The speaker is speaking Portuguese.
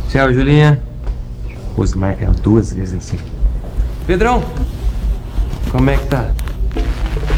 Tchau, Julinha. Uso mais duas vezes assim. Pedrão, como é que tá?